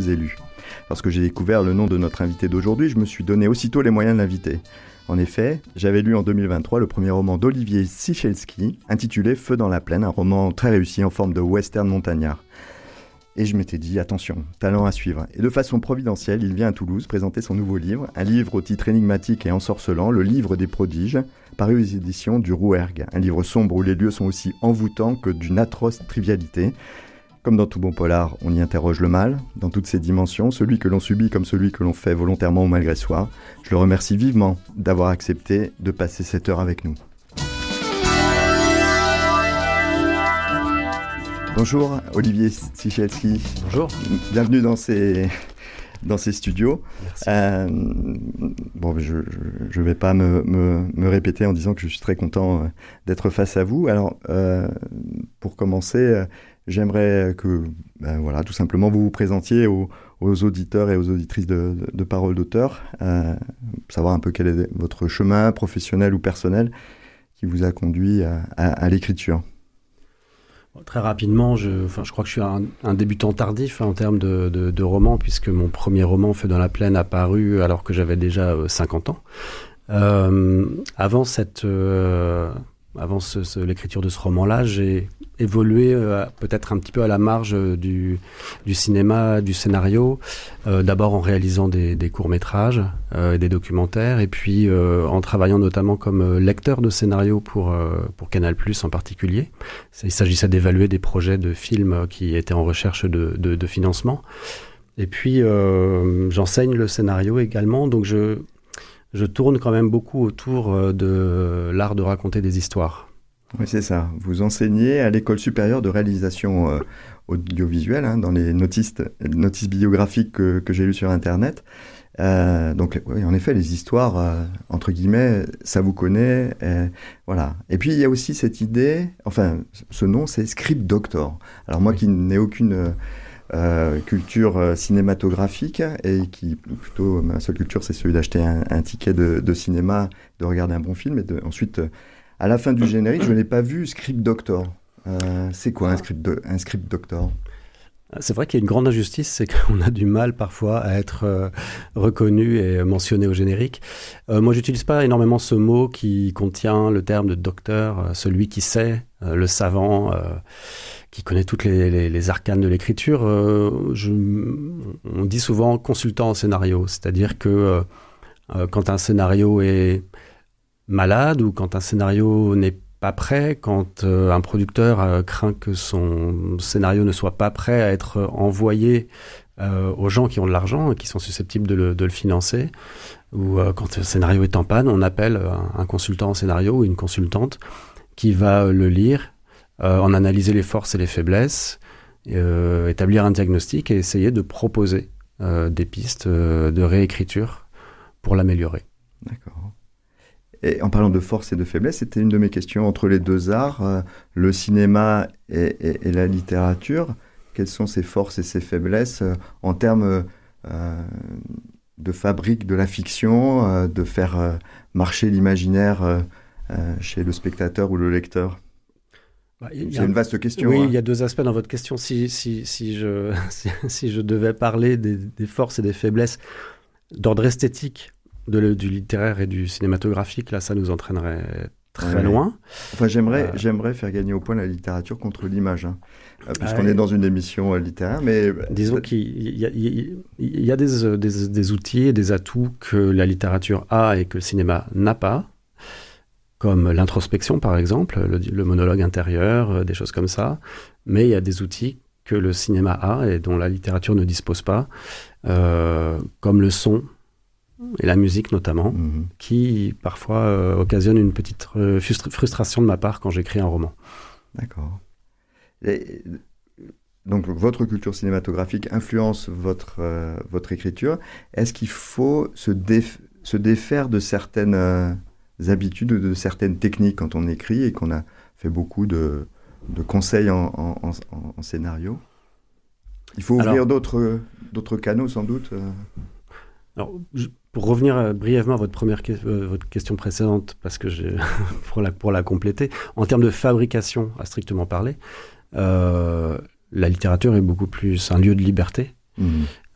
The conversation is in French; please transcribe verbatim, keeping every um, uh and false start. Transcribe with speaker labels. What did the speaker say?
Speaker 1: vous ai lu. Lorsque j'ai découvert le nom de notre invité d'aujourd'hui, je me suis donné aussitôt les moyens de l'inviter. En effet, j'avais lu en deux mille vingt-trois le premier roman d'Olivier Sichelski, intitulé Feu dans la plaine, un roman très réussi en forme de western montagnard. Et je m'étais dit, attention, talent à suivre. Et de façon providentielle, il vient à Toulouse présenter son nouveau livre, un livre au titre énigmatique et ensorcelant, Le Livre des prodiges, paru aux éditions du Rouergue. Un livre sombre où les lieux sont aussi envoûtants que d'une atroce trivialité. Comme dans tout bon polar, on y interroge le mal, dans toutes ses dimensions, celui que l'on subit comme celui que l'on fait volontairement ou malgré soi. Je le remercie vivement d'avoir accepté de passer cette heure avec nous. Bonjour Olivier Sichelski.
Speaker 2: Bonjour.
Speaker 1: Bienvenue dans ces, dans ces studios.
Speaker 2: Merci.
Speaker 1: Euh, bon, je ne vais pas me, me, me répéter en disant que je suis très content d'être face à vous. Alors, euh, pour commencer... J'aimerais que, ben voilà, tout simplement, vous vous présentiez aux, aux auditeurs et aux auditrices de, de, de Paroles d'auteur, euh, savoir un peu quel est votre chemin professionnel ou personnel qui vous a conduit à, à, à l'écriture.
Speaker 2: Très rapidement, je, enfin, je crois que je suis un, un débutant tardif hein, en termes de, de, de romans, puisque mon premier roman, Feu dans la plaine, a paru alors que j'avais déjà euh, cinquante ans. Euh, avant cette... Euh, Avant ce, ce, l'écriture de ce roman-là, j'ai évolué euh, peut-être un petit peu à la marge du, du cinéma, du scénario, euh, d'abord en réalisant des, des courts-métrages euh, et des documentaires, et puis euh, en travaillant notamment comme lecteur de scénario pour, euh, pour Canal plus, en particulier. Il s'agissait d'évaluer des projets de films qui étaient en recherche de, de, de financement. Et puis, euh, j'enseigne le scénario également, donc je... Je tourne quand même beaucoup autour de l'art de raconter des histoires.
Speaker 1: Oui, c'est ça. Vous enseignez à l'École supérieure de réalisation euh, audiovisuelle, hein, dans les notices, notices biographiques que, que j'ai lues sur Internet. Euh, donc, oui, en effet, les histoires, euh, entre guillemets, ça vous connaît. Euh, voilà. Et puis, il y a aussi cette idée, enfin, ce nom, c'est Script Doctor. Alors, moi oui. qui n'ai aucune... Euh, Euh, culture euh, cinématographique et qui plutôt ma seule culture c'est celui d'acheter un, un ticket de, de cinéma, de regarder un bon film et de, ensuite euh, à la fin du générique je n'ai pas vu Script Doctor. Euh, c'est quoi un script, do- un script doctor?
Speaker 2: C'est vrai qu'il y a une grande injustice, c'est qu'on a du mal parfois à être euh, reconnu et mentionné au générique. Euh, moi, j'utilise pas énormément ce mot qui contient le terme de docteur, euh, celui qui sait, euh, le savant, euh, qui connaît toutes les, les, les arcanes de l'écriture. Euh, je, on dit souvent consultant en scénario, c'est-à-dire que euh, euh, quand un scénario est malade ou quand un scénario n'est pas prêt, quand euh, un producteur euh, craint que son scénario ne soit pas prêt à être envoyé euh, aux gens qui ont de l'argent et qui sont susceptibles de le, de le financer, ou euh, quand le scénario est en panne, on appelle un, un consultant en scénario ou une consultante qui va euh, le lire, euh, en analyser les forces et les faiblesses, euh, établir un diagnostic et essayer de proposer euh, des pistes euh, de réécriture pour l'améliorer.
Speaker 1: D'accord. Et en parlant de force et de faiblesse, c'était une de mes questions entre les deux arts, euh, le cinéma et, et, et la littérature. Quelles sont ses forces et ses faiblesses euh, en termes euh, de fabrique de la fiction, euh, de faire euh, marcher l'imaginaire euh, euh, chez le spectateur ou le lecteur? Bah, C'est une vaste question.
Speaker 2: Oui,
Speaker 1: hein.
Speaker 2: il y a deux aspects dans votre question. Si, si, si, je, si, si je devais parler des, des forces et des faiblesses d'ordre esthétique, De le, du littéraire et du cinématographique, là, ça nous entraînerait très ouais. loin.
Speaker 1: Enfin, j'aimerais,
Speaker 2: euh...
Speaker 1: j'aimerais faire gagner au point la littérature contre l'image, hein, euh, puisqu'on
Speaker 2: ouais.
Speaker 1: est dans une émission euh, littéraire. Mais
Speaker 2: disons qu'il y a, il y a des, des, des outils et des atouts que la littérature a et que le cinéma n'a pas, comme l'introspection, par exemple, le, le monologue intérieur, des choses comme ça. Mais il y a des outils que le cinéma a et dont la littérature ne dispose pas, euh, comme le son. Et la musique notamment, mmh. qui parfois euh, occasionne une petite euh, frustration de ma part quand j'écris un roman.
Speaker 1: D'accord. Et, donc votre culture cinématographique influence votre, euh, votre écriture. Est-ce qu'il faut se, déf- se défaire de certaines euh, habitudes, de certaines techniques quand on écrit et qu'on a fait beaucoup de, de conseils en, en, en, en scénario? Il faut ouvrir Alors, d'autres, d'autres canaux sans doute euh...
Speaker 2: Alors, je, pour revenir euh, brièvement à votre première que, euh, votre question précédente, parce que j'ai, pour, la, pour la compléter, en termes de fabrication, à strictement parler, euh, la littérature est beaucoup plus un lieu de liberté. Mmh.